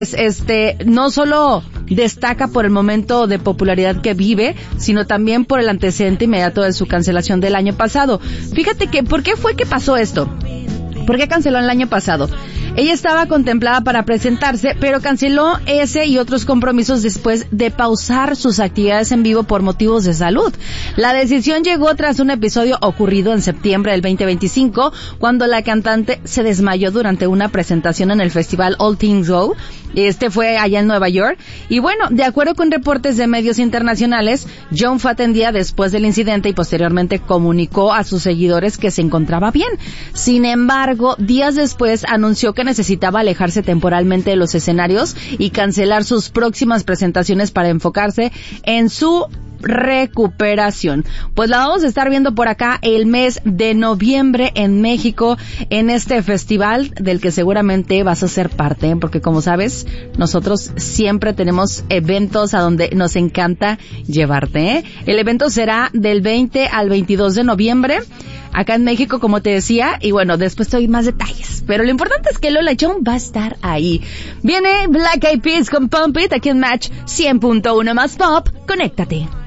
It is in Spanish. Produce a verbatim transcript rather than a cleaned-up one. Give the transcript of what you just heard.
Este, no solo destaca por el momento de popularidad que vive, sino también por el antecedente inmediato de su cancelación del año pasado. Fíjate que, ¿por qué fue que pasó esto? ¿Por qué canceló el año pasado? Ella estaba contemplada para presentarse, pero canceló ese y otros compromisos después de pausar sus actividades en vivo por motivos de salud. La decisión llegó tras un episodio ocurrido en septiembre del veinte veinticinco, cuando la cantante se desmayó durante una presentación en el festival All Things Go. Este fue allá en Nueva York. Y bueno, de acuerdo con reportes de medios internacionales, Joan fue atendida después del incidente y posteriormente comunicó a sus seguidores que se encontraba bien. Sin embargo, días después anunció que necesitaba alejarse temporalmente de los escenarios y cancelar sus próximas presentaciones para enfocarse en su recuperación. Pues la vamos a estar viendo por acá el mes de noviembre en México, en este festival del que seguramente vas a ser parte, porque como sabes, nosotros siempre tenemos eventos a donde nos encanta llevarte, ¿eh? El evento será del veinte al veintidós de noviembre, acá en México, como te decía, y bueno, después te doy más detalles, pero lo importante es que Lola Joan va a estar ahí. Viene Black Eyed Peas con Pump It, aquí en Match cien punto uno más Pop, conéctate.